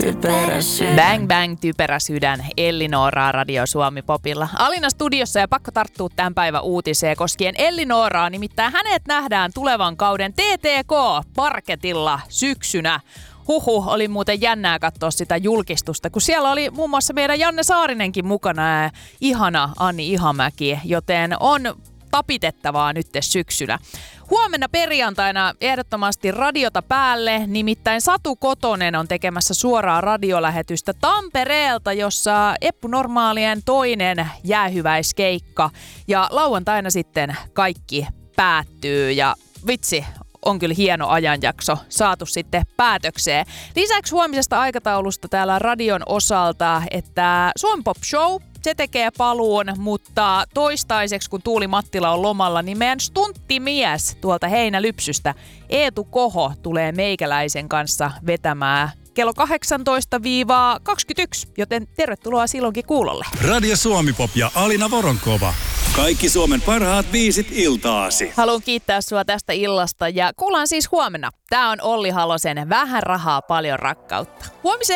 typerä sydän. Bang bang typerä sydän, Elli-Nooraa Radio Suomi Popilla. Alina studiossa ja pakko tarttua tämän päivän uutiseen koskien Elli-Nooraa, nimittäin hänet nähdään tulevan kauden TTK-parketilla syksynä. Oli muuten jännää katsoa sitä julkistusta, kun siellä oli muun muassa meidän Janne Saarinenkin mukana ja ihana Anni Ihamäki, joten on tapitettavaa nyt syksynä. Huomenna perjantaina ehdottomasti radiota päälle, nimittäin Satu Kotonen on tekemässä suoraa radiolähetystä Tampereelta, jossa Eppu Normaalien toinen jäähyväiskeikka. Ja lauantaina sitten kaikki päättyy ja vitsi, on kyllä hieno ajanjakso saatu sitten päätökseen. Lisäksi huomisesta aikataulusta täällä radion osalta, että Suomi Pop Show, se tekee paluun, mutta toistaiseksi kun Tuuli Mattila on lomalla, niin meidän stunttimies tuolta Heinälypsystä, Eetu Koho, tulee meikäläisen kanssa vetämään kello 18-21, joten tervetuloa silloinkin kuulolle. Radio Suomi Pop ja Alina Voronkova. Kaikki Suomen parhaat biisit iltaasi. Haluan kiittää sua tästä illasta ja kuullaan siis huomenna. Tää on Olli Halosen Vähän rahaa, paljon rakkautta. Huomiseen